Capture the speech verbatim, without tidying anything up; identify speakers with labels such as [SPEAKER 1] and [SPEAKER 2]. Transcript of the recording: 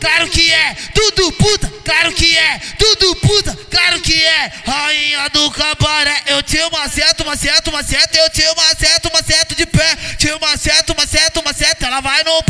[SPEAKER 1] claro que é, tudo puta, claro que é, tudo puta, claro que é. Rainha do cabaré, eu te maceto, maceto, maceto, eu te maceto.